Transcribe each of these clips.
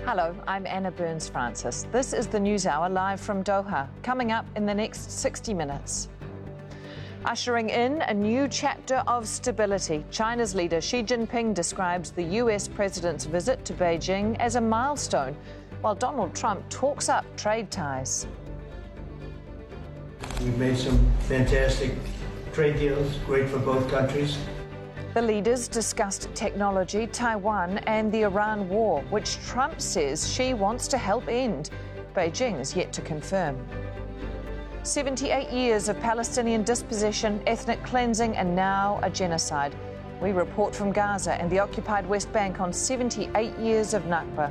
Hello, I'm Anna Burns-Francis. This is the News Hour live from Doha, coming up in the next 60 minutes. Ushering in a new chapter of stability, China's leader Xi Jinping describes the US president's visit to Beijing as a milestone, while Donald Trump talks up trade ties. We've made some fantastic trade deals, great for both countries. The leaders discussed technology, Taiwan and the Iran war, which Trump says Xi wants to help end. Beijing is yet to confirm. 78 years of Palestinian dispossession, ethnic cleansing and now a genocide. We report from Gaza and the occupied West Bank on 78 years of Nakba.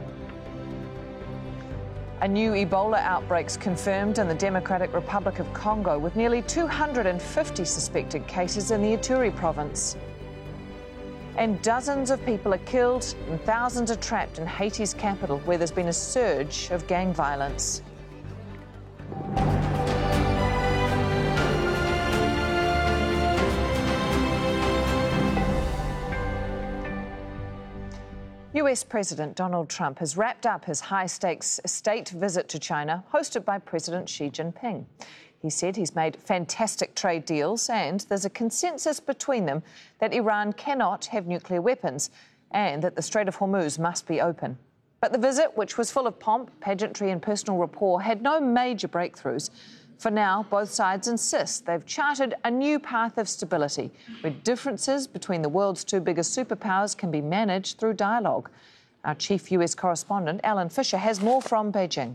A new Ebola outbreaks confirmed in the Democratic Republic of Congo, with nearly 250 suspected cases in the Ituri province. And dozens of people are killed and thousands are trapped in Haiti's capital, where there's been a surge of gang violence. US President Donald Trump has wrapped up his high-stakes state visit to China, hosted by President Xi Jinping. He said he's made fantastic trade deals and there's a consensus between them that Iran cannot have nuclear weapons and that the Strait of Hormuz must be open. But the visit, which was full of pomp, pageantry and personal rapport, had no major breakthroughs. For now, both sides insist they've charted a new path of stability, where differences between the world's two biggest superpowers can be managed through dialogue. Our chief US correspondent, Alan Fisher, has more from Beijing.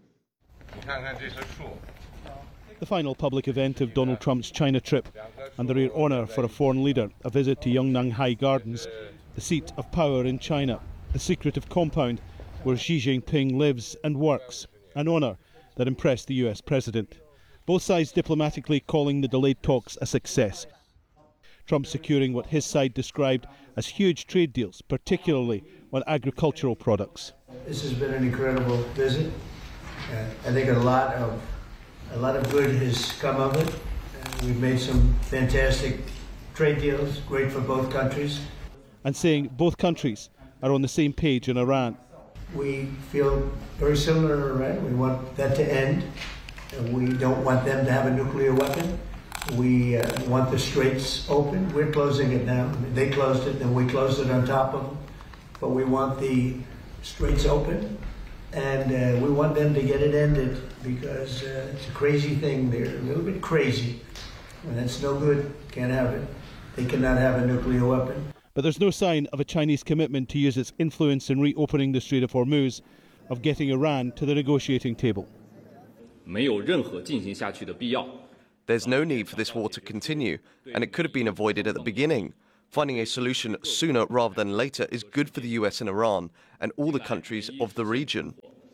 The final public event of Donald Trump's China trip, and the rare honour for a foreign leader, a visit to Yongnanhai Gardens, the seat of power in China, the secretive compound where Xi Jinping lives and works, an honour that impressed the US president. Both sides diplomatically calling the delayed talks a success. Trump securing what his side described as huge trade deals, particularly on agricultural products. This has been an incredible visit. I think a lot of good has come of it. We've made some fantastic trade deals, great for both countries. And saying both countries are on the same page in Iran. We feel very similar in Iran. We want that to end. We don't want them to have a nuclear weapon. We want the straits open. We're closing it now. They closed it, and we closed it on top of them. But we want the straits open, and we want them to get it ended, because it's a crazy thing. They're a little bit crazy. And that's no good. Can't have it. They cannot have a nuclear weapon. But there's no sign of a Chinese commitment to use its influence in reopening the Strait of Hormuz, of getting Iran to the negotiating table. There's no need for this war to continue, and it could have been avoided at the beginning. Finding a solution sooner rather than later is good for the US and Iran, and all the countries of the region.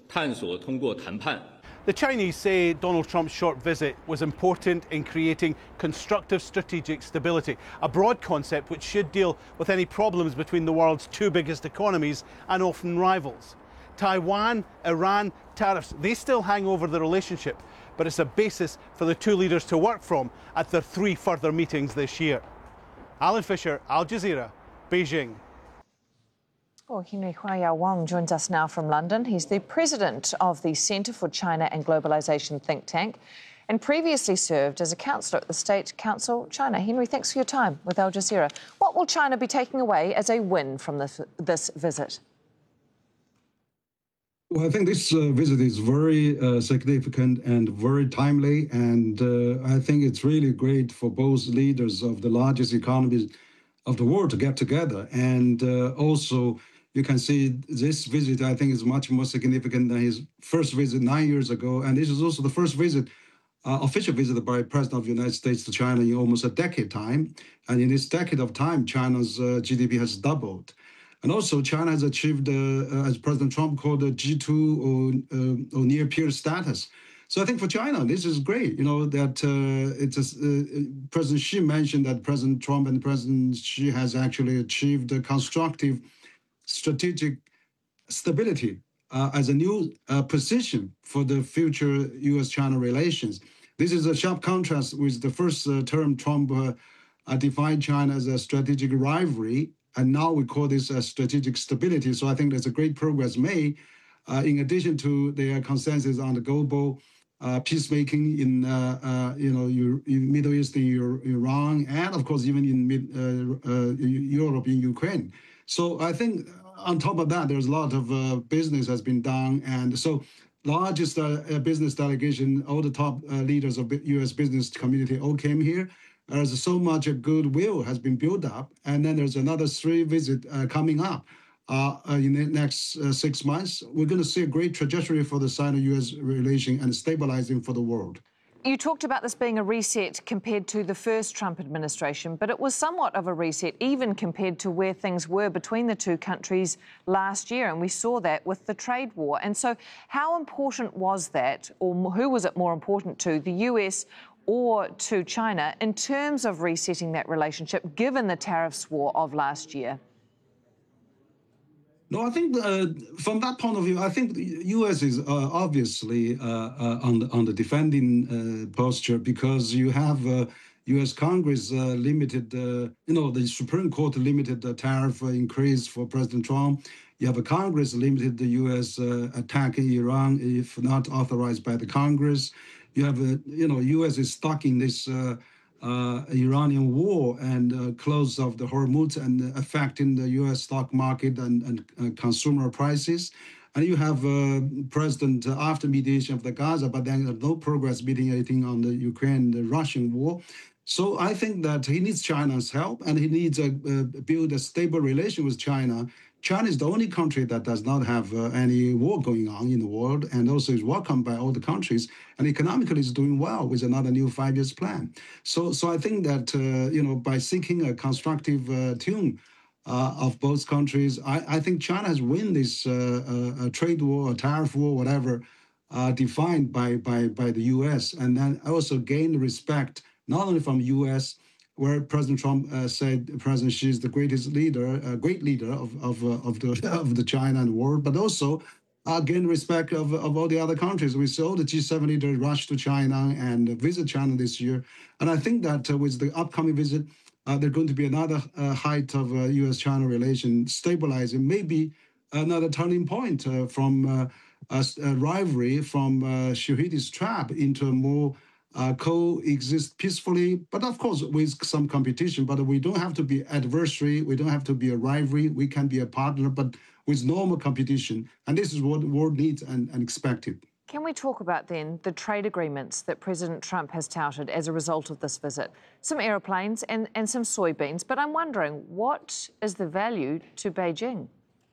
The Chinese say Donald Trump's short visit was important in creating constructive strategic stability, a broad concept which should deal with any problems between the world's two biggest economies and often rivals. Taiwan, Iran, tariffs, they still hang over the relationship, but it's a basis for the two leaders to work from at their 3 further meetings this year. Alan Fisher, Al Jazeera, Beijing. Henry Huayao Wang joins us now from London. He's the president of the Centre for China and Globalisation think tank and previously served as a councillor at the State Council China. Henry, thanks for your time with Al Jazeera. What will China be taking away as a win from this visit? Well, I think this visit is very significant and very timely, and I think it's really great for both leaders of the largest economies of the world to get together. And also, you can see this visit, I think, is much more significant than his first visit 9 years ago. And this is also the first visit, official visit by President of the United States to China in almost a decade time. And in this decade of time, China's GDP has doubled. And also, China has achieved, as President Trump called, a G2 or near peer status. So I think for China, this is great. You know that President Xi mentioned that President Trump and President Xi has actually achieved a constructive strategic stability as a new position for the future U.S.-China relations. This is a sharp contrast with the first term Trump defined China as a strategic rivalry. And now we call this a strategic stability. So I think there's a great progress made. in addition to their consensus on the global peacemaking in in Middle East, in Iran, and of course even in Europe, in Ukraine. So I think on top of that, there's a lot of business has been done, and so largest business delegation, all the top leaders of the U.S. business community all came here. There's so much goodwill has been built up, and then there's another 3 visits coming up. In the next 6 months, we're going to see a great trajectory for the Sino-U.S. relation and stabilizing for the world. You talked about this being a reset compared to the first Trump administration, but it was somewhat of a reset even compared to where things were between the two countries last year, and we saw that with the trade war. And so how important was that, or who was it more important to, the US or to China, in terms of resetting that relationship, given the tariffs war of last year? No, I think from that point of view, I think the U.S. is obviously on the defending posture, because you have U.S. Congress limited, the Supreme Court limited the tariff increase for President Trump. You have a Congress limited the U.S. attacking Iran if not authorized by the Congress. You have U.S. is stuck in this Iranian war and close of the Hormuz and affecting the U.S. stock market and consumer prices. And you have President after mediation of the Gaza, but then no progress mediating on the Ukraine, the Russian war. So I think that he needs China's help, and he needs to build a stable relation with China. China is the only country that does not have any war going on in the world, and also is welcomed by all the countries, and economically is doing well with another new 5-year plan. So I think that by seeking a constructive tune of both countries, I think China has won this trade war, or tariff war, whatever, defined by the U.S., and then also gained respect not only from U.S., where President Trump said President Xi is the greatest leader, great leader of the China and the world, but also gain respect of all the other countries. We saw the G7 leaders rush to China and visit China this year, and I think that with the upcoming visit, there's going to be another height of U.S.-China relations stabilizing, maybe another turning point from a rivalry from Shahid's trap into a more coexist peacefully, but of course with some competition. But we don't have to be adversary. We don't have to be a rivalry. We can be a partner, but with normal competition. And this is what the world needs and expected. Can we talk about then the trade agreements that President Trump has touted as a result of this visit? Some aeroplanes and some soybeans, but I'm wondering, what is the value to Beijing?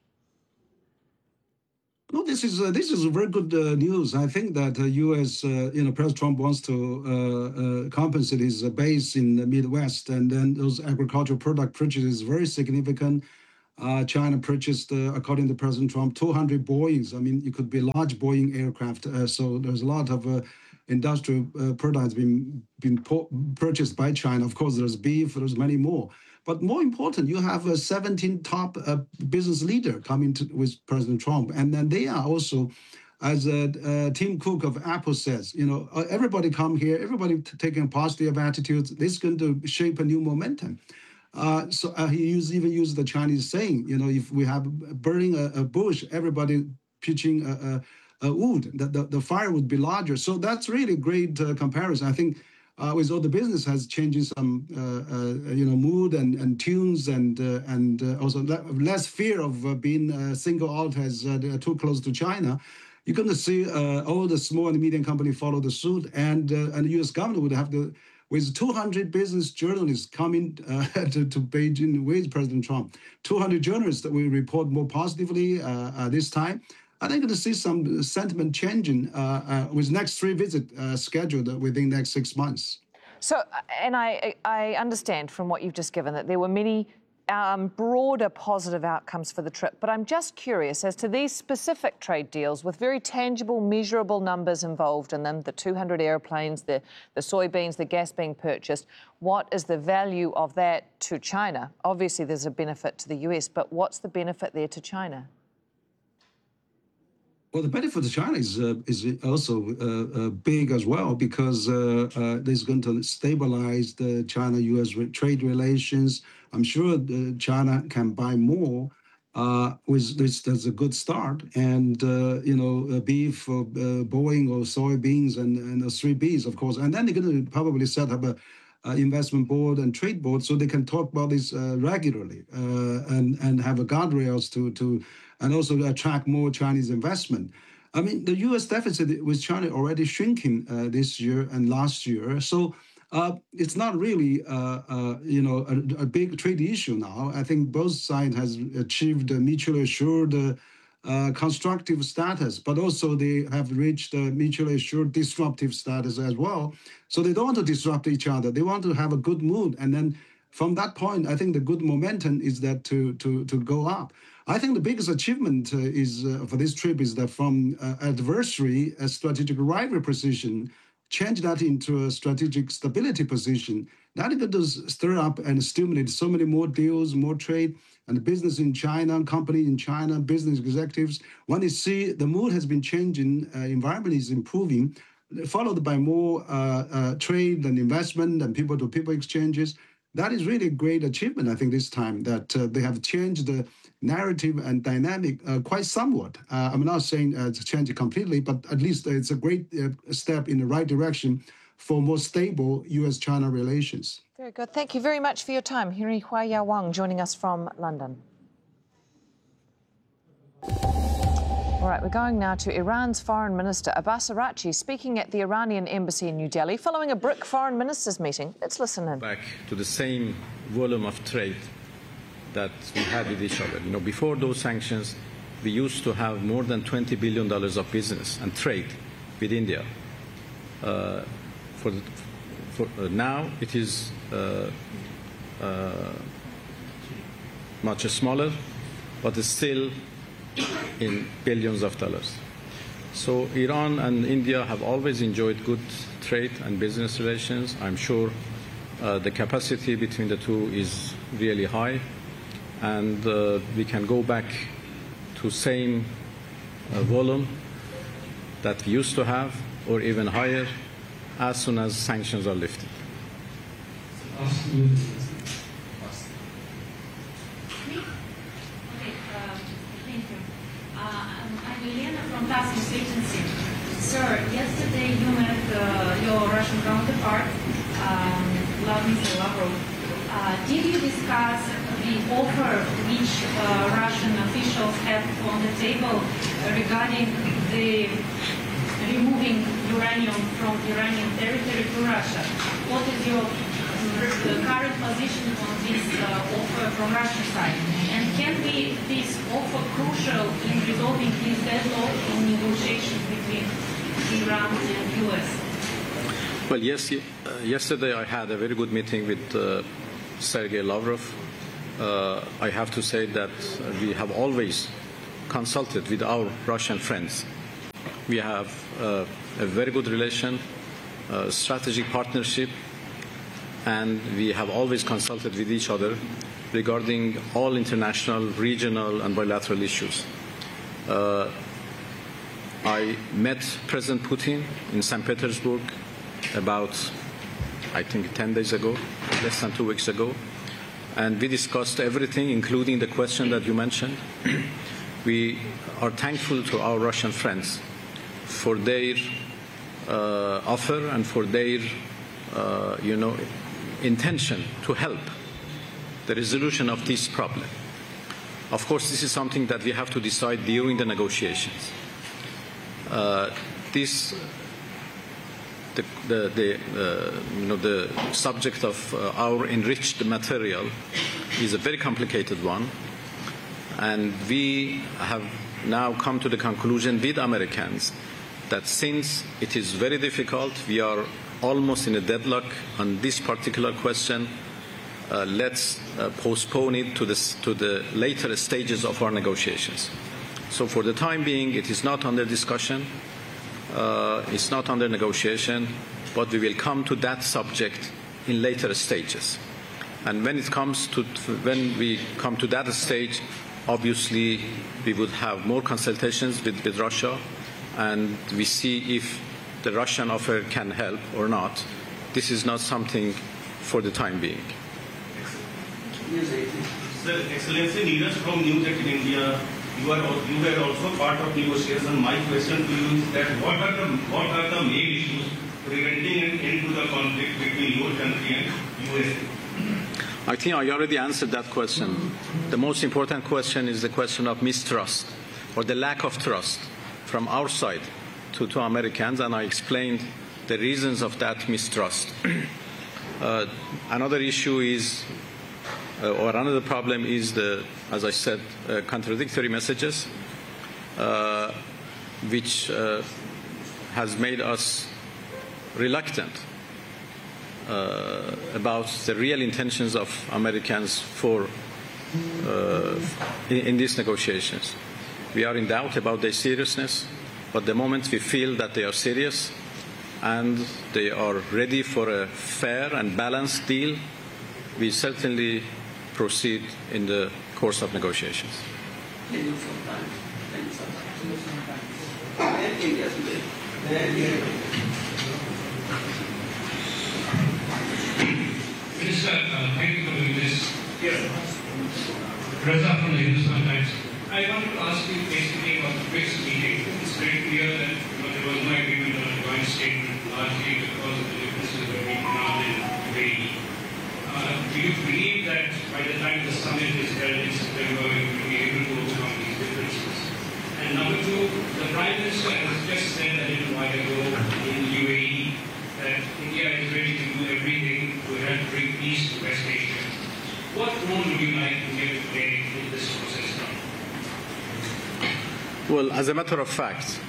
No, this is very good news. I think that U.S. President Trump wants to compensate his base in the Midwest, and then those agricultural product purchases very significant. China purchased, according to President Trump, 200 Boeings. I mean, it could be large Boeing aircraft. So there's a lot of industrial products being purchased by China. Of course, there's beef. There's many more. But more important, you have 17 top business leaders coming with President Trump. And then they are also, as Tim Cook of Apple says, everybody come here, everybody taking a positive attitude. This is going to shape a new momentum. So he even used the Chinese saying, if we have burning a bush, everybody pitching a wood, the fire would be larger. So that's really a great comparison. I think with all the business has changing some mood and tunes and also less fear of being single out as too close to China. You're going to see all the small and medium companies follow the suit, and the U.S. government would have to, with 200 business journalists coming to Beijing with President Trump, 200 journalists that will report more positively this time. I think going to see some sentiment changing with next 3 visits scheduled within the next 6 months. So, and I understand from what you've just given that there were many broader positive outcomes for the trip, but I'm just curious as to these specific trade deals with very tangible, measurable numbers involved in them, the 200 airplanes, the soybeans, the gas being purchased. What is the value of that to China? Obviously, there's a benefit to the US, but what's the benefit there to China? Well, the benefit to China is also big as well, because this is going to stabilize the China-U.S. trade relations. I'm sure China can buy more with this, that's a good start. And, beef, Boeing or soybeans and 3Bs, of course. And then they're going to probably set up a investment board and trade board so they can talk about this regularly and have a guardrails and also attract more Chinese investment. I mean, the U.S. deficit with China already shrinking this year and last year. So it's not really, a big trade issue now. I think both sides has achieved a mutually assured constructive status, but also they have reached a mutually assured disruptive status as well. So they don't want to disrupt each other. They want to have a good mood. And then from that point, I think the good momentum is that to go up. I think the biggest achievement is for this trip is that from adversary, a strategic rival position, change that into a strategic stability position. That is going to stir up and stimulate so many more deals, more trade, and business in China, company in China, business executives. When they see the mood has been changing, environment is improving, followed by more trade and investment and people-to-people exchanges. That is really a great achievement, I think, this time, that they have changed the narrative and dynamic quite somewhat. I'm not saying to change it completely, but at least it's a great step in the right direction for more stable U.S.-China relations. Very good. Thank you very much for your time. Henry Huaya Wang joining us from London. All right, we're going now to Iran's Foreign Minister Abbas Araghchi speaking at the Iranian embassy in New Delhi following a BRIC foreign ministers meeting. Let's listen in. Back to the same volume of trade that we had with each other. Before those sanctions, we used to have more than $20 billion of business and trade with India. Now it is much smaller, but it's still in billions of dollars. So Iran and India have always enjoyed good trade and business relations. I'm sure the capacity between the two is really high, and we can go back to same volume that we used to have, or even higher, as soon as sanctions are lifted. TASS News Agency. Sir, yesterday you met your Russian counterpart, Mr. Lavrov. Did you discuss the offer which Russian officials have on the table regarding the removing uranium from Iranian territory to Russia? What is your current position on this offer from Russian side? And can be this offer crucial in resolving this deadlock in negotiations between Iran and U.S.? Well, yes. Yesterday I had a very good meeting with Sergei Lavrov. I have to say that we have always consulted with our Russian friends. We have a very good relation, strategic partnership, and we have always consulted with each other regarding all international, regional, and bilateral issues. I met President Putin in St. Petersburg about, I think, 10 days ago, less than 2 weeks ago, and we discussed everything, including the question that you mentioned. We are thankful to our Russian friends for their offer and for their, intention to help the resolution of this problem. Of course, this is something that we have to decide during the negotiations. The subject of our enriched material is a very complicated one, and we have now come to the conclusion with Americans that since it is very difficult, we are almost in a deadlock on this particular question, let's postpone it to the later stages of our negotiations. So for the time being, it is not under discussion, it's not under negotiation, but we will come to that subject in later stages. And when we come to that stage, obviously we would have more consultations with Russia, and we see if the Russian offer can help or not. This is not something for the time being. Sir, Excellency, leaders from New Tech in India, you were also part of negotiation. My question to you is that what are the main issues preventing an end to the conflict between your country and USA? I think I already answered that question. The most important question is the question of mistrust or the lack of trust from our side to Americans, and I explained the reasons of that mistrust. Another issue is, or another problem is as I said, contradictory messages, which has made us reluctant about the real intentions of Americans in these negotiations. We are in doubt about their seriousness, but the moment we feel that they are serious and they are ready for a fair and balanced deal, we certainly proceed in the course of negotiations. Minister, thank you for doing this. Reza from the Hindustan Times. I want to ask you basically about the BRICS meeting. It's very clear that there was no agreement on a joint statement, largely because of the differences between Iran and UAE. Do you believe that by the time the summit is held in September, you will be able to overcome these differences? And number two, the Prime Minister has just said a little while ago in UAE that India is ready to do everything to help bring peace to West Asia. What role would you like India to play in this process now? Well, as a matter of fact,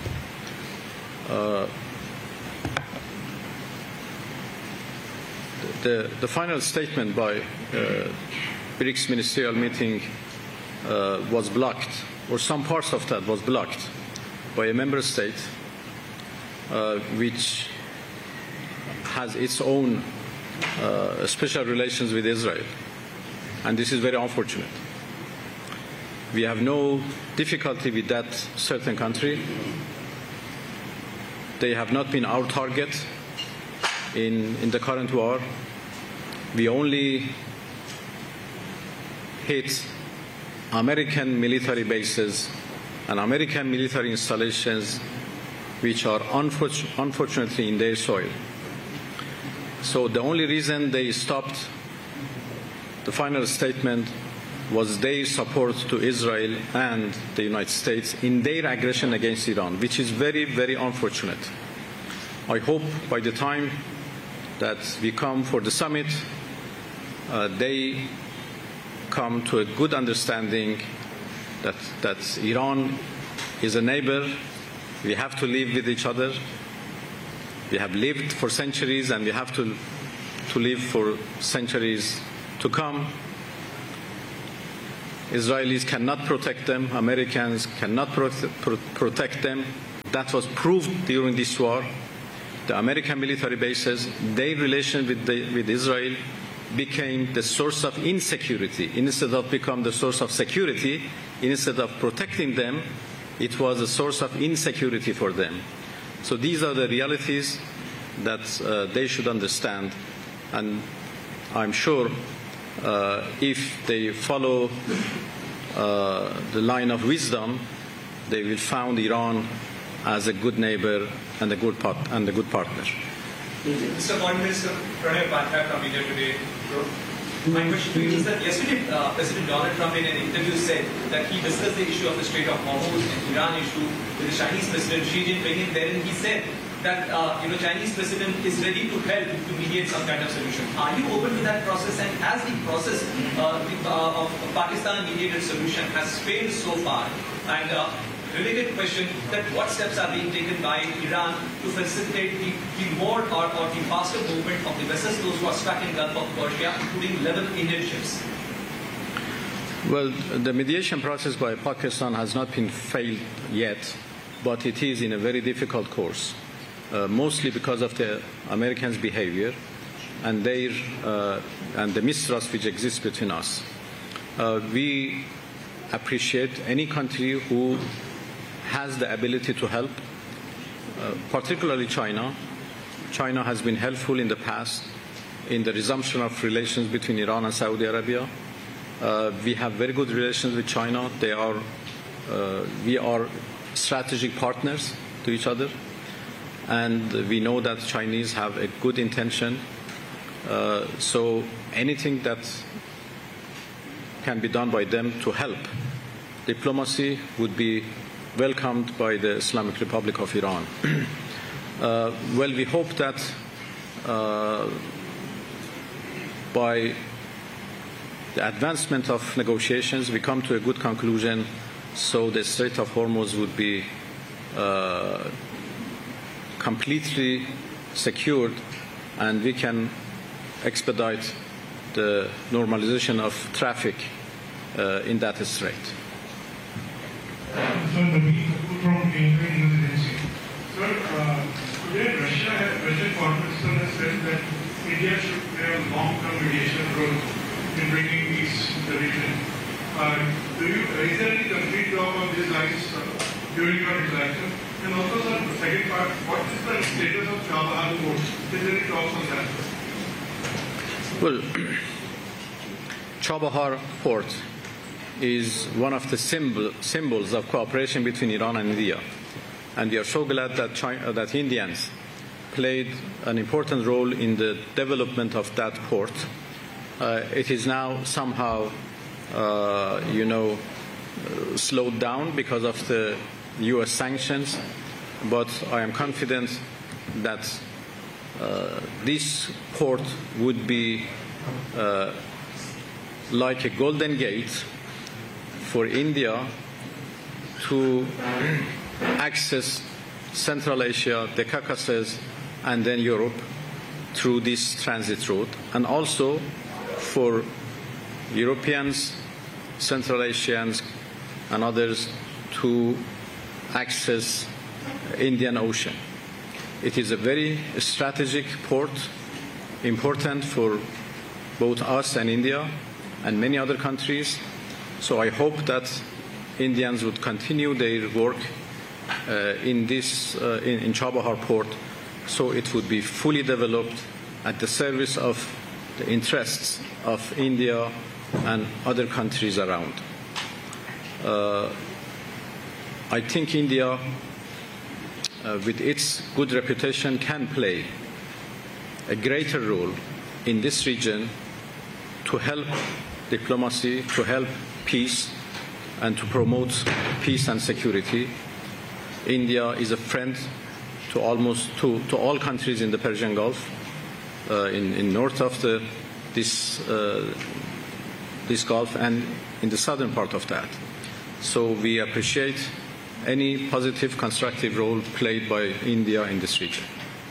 the final statement by BRICS ministerial meeting was blocked, or some parts of that was blocked by a member state which has its own special relations with Israel. And this is very unfortunate. We have no difficulty with that certain country. They have not been our target in the current war. We only hit American military bases and American military installations which are unfortunately in their soil. So the only reason they stopped the final statement was their support to Israel and the United States in their aggression against Iran, which is very, very unfortunate. I hope by the time that we come for the summit, they come to a good understanding that Iran is a neighbor. We have to live with each other. We have lived for centuries, and we have to live for centuries to come. Israelis cannot protect them. Americans cannot protect them. That was proved during this war. The American military bases, their relation with Israel became the source of insecurity. Instead of becoming the source of security, instead of protecting them, it was a source of insecurity for them. So these are the realities that they should understand. And I'm sure if they follow the line of wisdom, they will find Iran as a good neighbor and a good partner. Mr. Foreign Minister, Pranay Pathak from India Today. My question to you is that yesterday President Donald Trump in an interview said that he discussed the issue of the Strait of Hormuz and Iran issue with the Chinese President Xi Jinping, and therein he said that Chinese President is ready to help to mediate some kind of solution. Are you open to that process? And as the process of Pakistan mediated solution has failed so far, and related question that what steps are being taken by Iran to facilitate the more or the faster movement of the vessels, those who are stuck in Gulf of Persia, including 11 Indian ships? Well, the mediation process by Pakistan has not been failed yet, but it is in a very difficult course, mostly because of the Americans' behavior and and the mistrust which exists between us. We appreciate any country who has the ability to help, particularly China. China has been helpful in the past in the resumption of relations between Iran and Saudi Arabia. We have very good relations with China. We are strategic partners to each other, and we know that Chinese have a good intention. So anything that can be done by them to help diplomacy would be welcomed by the Islamic Republic of Iran. Well, we hope that by the advancement of negotiations, we come to a good conclusion, so the Strait of Hormuz would be completely secured, and we can expedite the normalization of traffic in that strait. Today Russian Foreign Minister has said that India should play a long-term mediation role in bringing peace to the region. Is there any complete talk on these lines during your interaction? And also, sir, the second part, what is the status of Chabahar Port? Is there any talks on that? Well, Chabahar Port is one of the symbols of cooperation between Iran and India. And we are so glad that Indians played an important role in the development of that port. It is now somehow, slowed down because of the U.S. sanctions, but I am confident that this port would be like a golden gate for India to access Central Asia, the Caucasus, and then Europe through this transit route, and also for Europeans, Central Asians, and others to access Indian Ocean. It is a very strategic port, important for both us and India and many other countries. So I hope that Indians would continue their work in Chabahar Port, so it would be fully developed at the service of the interests of India and other countries around. I think India, with its good reputation, can play a greater role in this region to help diplomacy, to help peace, and to promote peace and security. India is a friend to all countries in the Persian Gulf, in north of this Gulf, and in the southern part of that. So we appreciate any positive, constructive role played by India in this region.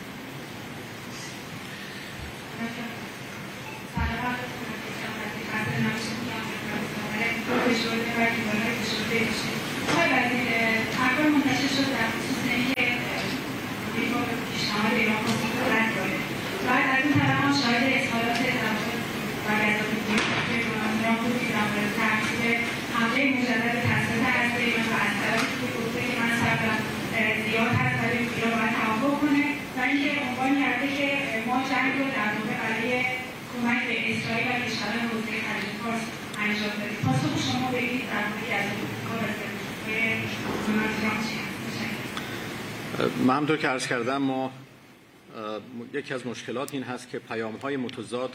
همونطور که عرض کردم، ما یکی از مشکلات این هست که پیام‌های متضاد،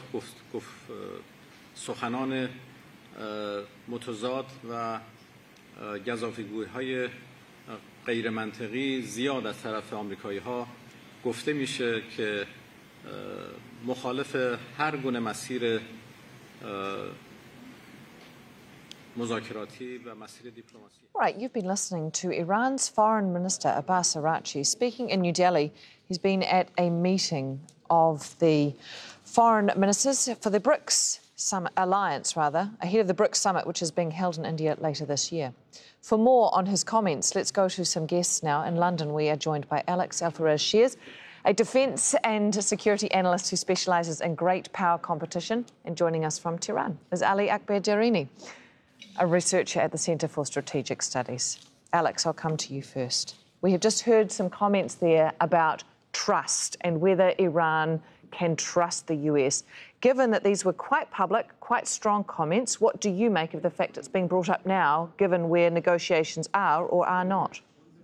سخنان متضاد و گزافه‌گویی‌های غیر منطقی زیاد از طرف آمریکایی‌ها گفته میشه که مخالف هر گونه مسیر Right, you've been listening to Iran's Foreign Minister Abbas Araghchi speaking in New Delhi. He's been at a meeting of the foreign ministers for the BRICS Alliance, ahead of the BRICS summit, which is being held in India later this year. For more on his comments, let's go to some guests now. In London, we are joined by Alex Alferez-Shears, a defence and security analyst who specialises in great power competition. And joining us from Tehran is Ali Akbar Jarini, a researcher at the Centre for Strategic Studies. Alex, I'll come to you first. We have just heard some comments there about trust and whether Iran can trust the US. Given that these were quite public, quite strong comments, what do you make of the fact it's being brought up now, given where negotiations are or are not?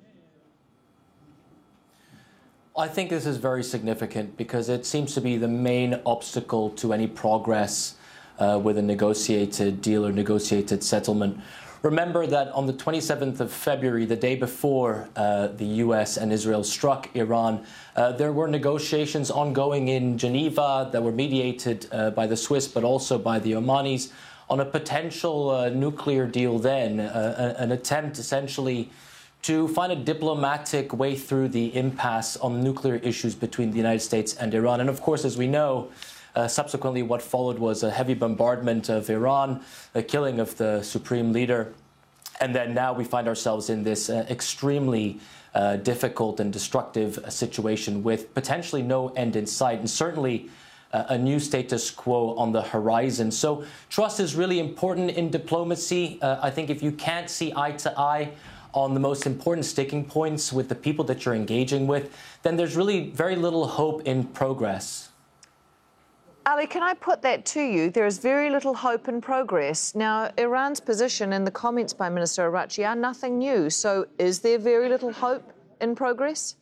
I think this is very significant because it seems to be the main obstacle to any progress with a negotiated deal or negotiated settlement. Remember that on the 27th of February, the day before the US and Israel struck Iran, there were negotiations ongoing in Geneva that were mediated by the Swiss but also by the Omanis on a potential nuclear deal then, an attempt essentially to find a diplomatic way through the impasse on nuclear issues between the United States and Iran. And of course, as we know, subsequently what followed was a heavy bombardment of Iran, the killing of the supreme leader. And then now we find ourselves in this extremely difficult and destructive situation with potentially no end in sight, and certainly a new status quo on the horizon. So trust is really important in diplomacy. I think if you can't see eye to eye on the most important sticking points with the people that you're engaging with, then there's really very little hope in progress. Ali, can I put that to you? There is very little hope in progress. Now, Iran's position and the comments by Minister Araghchi are nothing new. So is there very little hope in progress?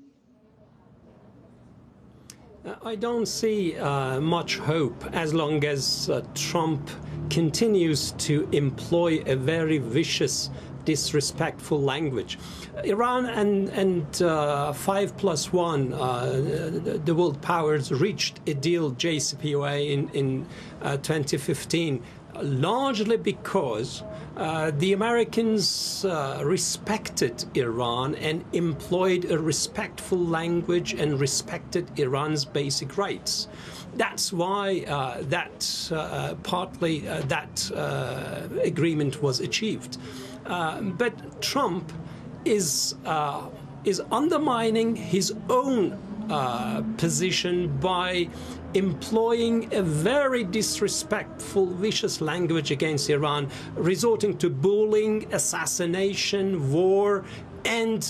I don't see much hope as long as Trump continues to employ a very vicious, disrespectful language. Iran and 5+1, the world powers reached a deal, JCPOA, in 2015, largely because the Americans respected Iran and employed a respectful language and respected Iran's basic rights. That's why partly that agreement was achieved. But Trump is undermining his own position by employing a very disrespectful, vicious language against Iran, resorting to bullying, assassination, war, and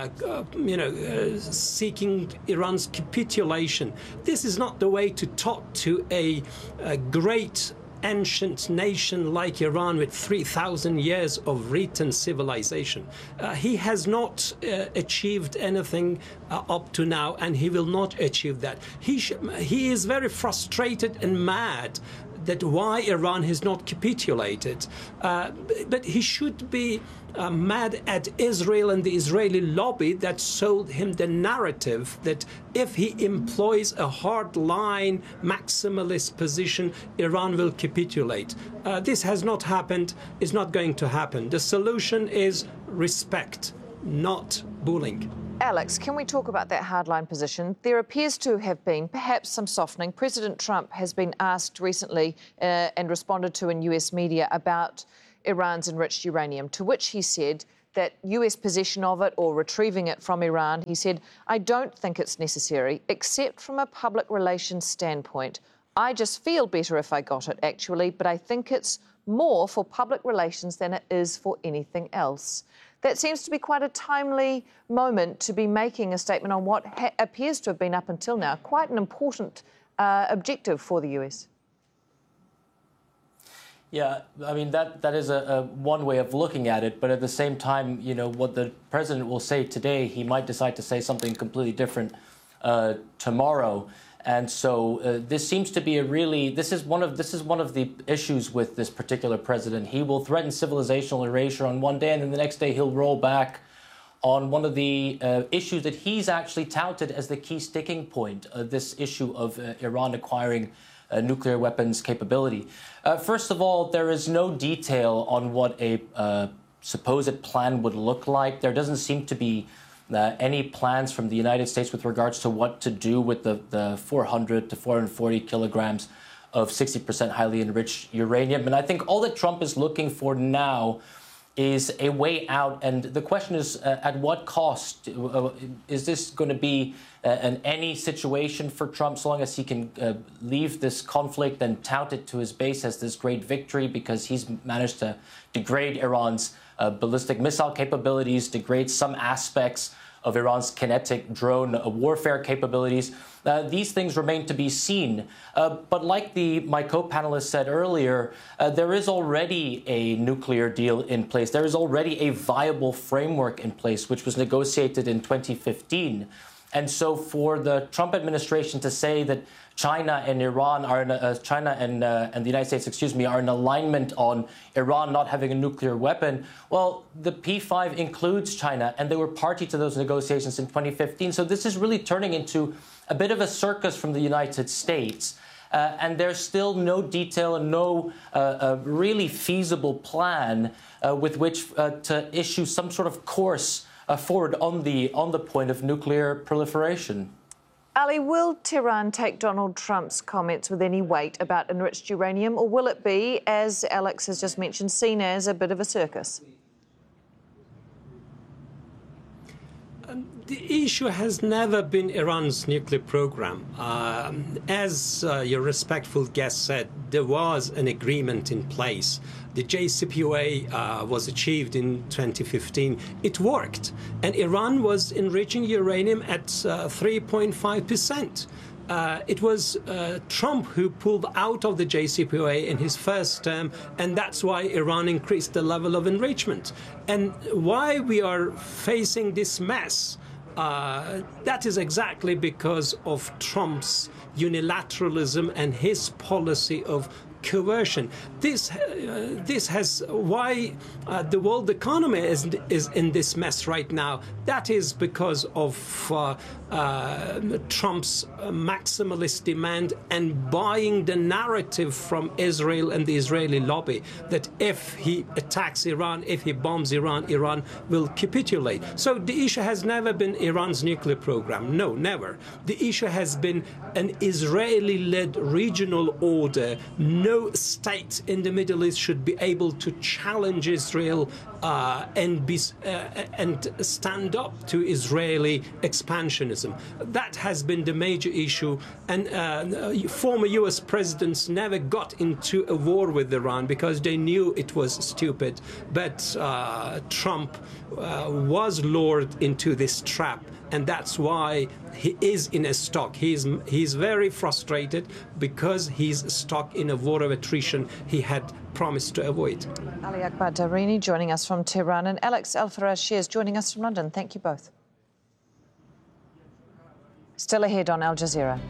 seeking Iran's capitulation. This is not the way to talk to a great ancient nation like Iran with 3,000 years of written civilization. He has not achieved anything up to now, and he will not achieve that. He is very frustrated and mad that why Iran has not capitulated. But he should be mad at Israel and the Israeli lobby that sold him the narrative that if he employs a hard-line, maximalist position, Iran will capitulate. This has not happened, is not going to happen. The solution is respect, not bullying. Alex, can we talk about that hardline position? There appears to have been perhaps some softening. President Trump has been asked recently and responded to in US media about Iran's enriched uranium, to which he said that US possession of it or retrieving it from Iran, he said, I don't think it's necessary, except from a public relations standpoint. I just feel better if I got it, actually, but I think it's more for public relations than it is for anything else. That seems to be quite a timely moment to be making a statement on what appears to have been up until now quite an important objective for the US. Yeah, I mean, that is a one way of looking at it. But at the same time, you know, what the president will say today, he might decide to say something completely different tomorrow. And so this seems to be this is one of the issues with this particular president. He will threaten civilizational erasure on one day, and then the next day he'll roll back on one of the issues that he's actually touted as the key sticking point, this issue of Iran acquiring nuclear weapons capability. First of all, there is no detail on what a supposed plan would look like. There doesn't seem to be any plans from the United States with regards to what to do with the 400 to 440 kilograms of 60% highly enriched uranium. And I think all that Trump is looking for now is a way out. And the question is, at what cost? Is this going to be any situation for Trump, so long as he can leave this conflict and tout it to his base as this great victory because he's managed to degrade Iran's ballistic missile capabilities, degrade some aspects of Iran's kinetic drone warfare capabilities. These things remain to be seen. But like my co-panelist said earlier, there is already a nuclear deal in place. There is already a viable framework in place, which was negotiated in 2015. And so for the Trump administration to say that China and Iran are China and the United States, are in alignment on Iran not having a nuclear weapon, well, the P5 includes China, and they were party to those negotiations in 2015. So this is really turning into a bit of a circus from the United States. And there's still no detail and no really feasible plan with which to issue some sort of course forward on the point of nuclear proliferation. Ali, will Tehran take Donald Trump's comments with any weight about enriched uranium, or will it be, as Alex has just mentioned, seen as a bit of a circus? The issue has never been Iran's nuclear program. As your respectful guest said, there was an agreement in place. The JCPOA was achieved in 2015. It worked. And Iran was enriching uranium at 3.5%. It was Trump who pulled out of the JCPOA in his first term, and that's why Iran increased the level of enrichment. And why we are facing this mess, that is exactly because of Trump's unilateralism and his policy of coercion. This has why the world economy is in this mess right now. That is because of Trump's maximalist demand and buying the narrative from Israel and the Israeli lobby that if he attacks Iran, if he bombs Iran, Iran will capitulate. So the issue has never been Iran's nuclear program. No, never. The issue has been an Israeli-led regional order. No state in the Middle East should be able to challenge Israel and stand up to Israeli expansionism. That has been the major issue, and former U.S. presidents never got into a war with Iran because they knew it was stupid. But Trump was lured into this trap, and that's why he is in a stock. He's very frustrated because he's stuck in a war of attrition he had promised to avoid. Ali Akbar Darini joining us from Tehran, and Alex Al-Faraj joining us from London. Thank you both. Still ahead on Al Jazeera.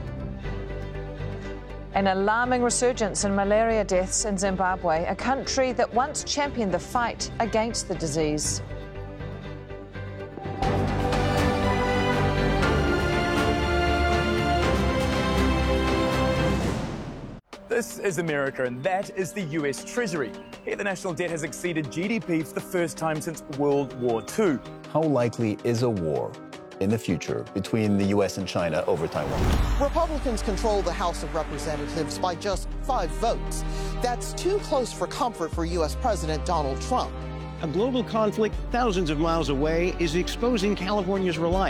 An alarming resurgence in malaria deaths in Zimbabwe, a country that once championed the fight against the disease. This is America, and that is the US Treasury. Here, the national debt has exceeded GDP for the first time since World War II. How likely is a war in the future between the US and China over Taiwan? Republicans control the House of Representatives by just 5 votes. That's too close for comfort for US President Donald Trump. A global conflict thousands of miles away is exposing California's reliance